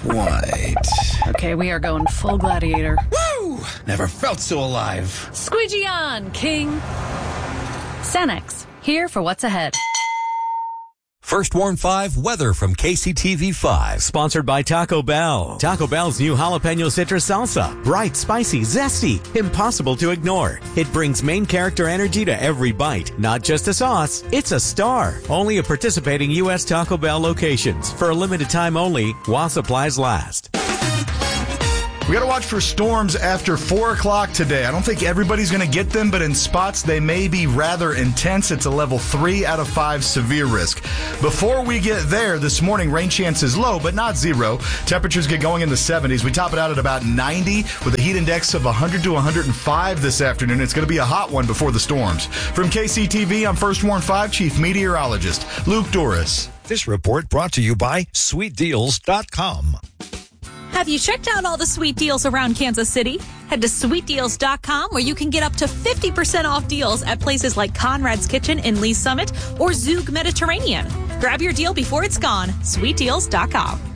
White. Okay, we are going full gladiator. Woo! Never felt so alive. Squeegee on, King. Cenex, here for what's ahead. First Warn 5 weather from KCTV 5. Sponsored by Taco Bell. Taco Bell's new jalapeno citrus salsa. Bright, spicy, zesty. Impossible to ignore. It brings main character energy to every bite. Not just a sauce, it's a star. Only at participating U.S. Taco Bell locations. For a limited time only, while supplies last. We got to watch for storms after 4 o'clock today. I don't think everybody's going to get them, but in spots they may be rather intense. It's a level 3 out of 5 severe risk. Before we get there, this morning rain chance is low, but not zero. Temperatures get going in the 70s. We top it out at about 90 with a heat index of 100 to 105 this afternoon. It's going to be a hot one before the storms. From KCTV, I'm First Warn 5 Chief Meteorologist Luke Doris. This report brought to you by SweetDeals.com. Have you checked out all the sweet deals around Kansas City? Head to SweetDeals.com where you can get up to 50% off deals at places like Conrad's Kitchen in Lee Summit or Zug Mediterranean. Grab your deal before it's gone. SweetDeals.com.